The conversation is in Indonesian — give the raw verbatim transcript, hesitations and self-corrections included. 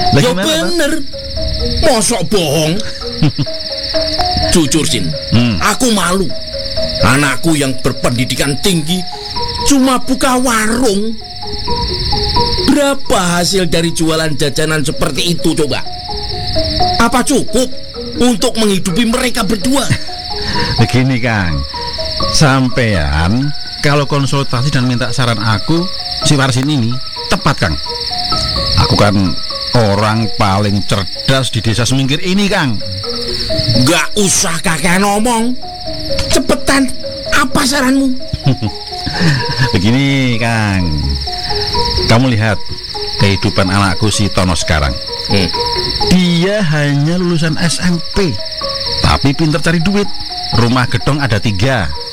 Ya bener. Mosok bohong. Jujur Sin, hmm. aku malu. Anakku yang berpendidikan tinggi cuma buka warung. Berapa hasil dari jualan jajanan seperti itu coba? Apa cukup untuk menghidupi mereka berdua? Begini Kang, sampean kalau konsultasi dan minta saran aku, si Warsin ini tepat Kang. Aku kan orang paling cerdas di desa Semingkir ini Kang. Gak usah kakek ngomong. Cepetan, apa saranmu? Begini Kang, kamu lihat kehidupan anakku si Tono sekarang. hmm. Dia hanya lulusan S M P, tapi pintar cari duit. Rumah gedong ada tiga,